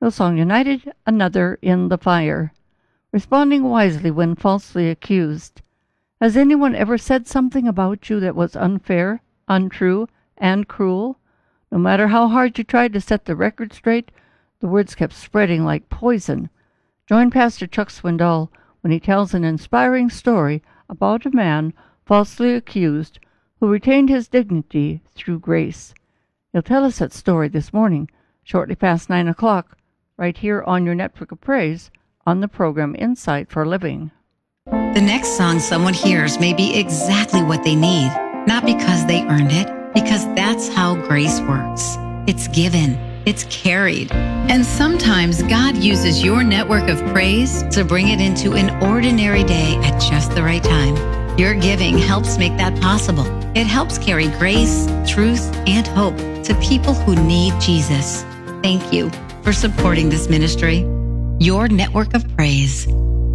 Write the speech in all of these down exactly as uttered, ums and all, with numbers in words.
Hillsong United, Another in the Fire. Responding wisely when falsely accused. Has anyone ever said something about you that was unfair, untrue, and cruel? No matter how hard you tried to set the record straight, the words kept spreading like poison. Join Pastor Chuck Swindoll when he tells an inspiring story about a man falsely accused who retained his dignity through grace. He'll tell us that story this morning, shortly past nine o'clock, right here on your Network of Praise on the program Insight for Living. The next song someone hears may be exactly what they need, not because they earned it, because that's how grace works. It's given, it's carried. And sometimes God uses your network of praise to bring it into an ordinary day at just the right time. Your giving helps make that possible. It helps carry grace, truth, and hope to people who need Jesus. Thank you for supporting this ministry. Your network of praise.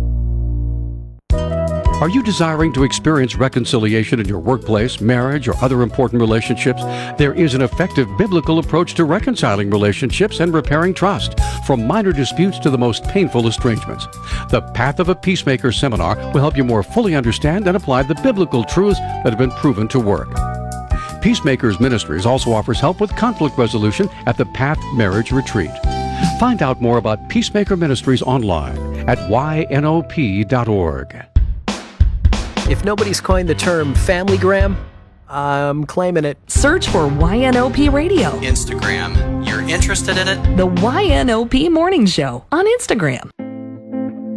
Are you desiring to experience reconciliation in your workplace, marriage, or other important relationships? There is an effective biblical approach to reconciling relationships and repairing trust, from minor disputes to the most painful estrangements. The Path of a Peacemaker seminar will help you more fully understand and apply the biblical truths that have been proven to work. Peacemakers Ministries also offers help with conflict resolution at the Path Marriage Retreat. Find out more about Peacemaker Ministries online at y n o p dot org. If nobody's coined the term familygram, I'm claiming it. Search for Y N O P Radio. Instagram. You're interested in it? The Y N O P Morning Show on Instagram.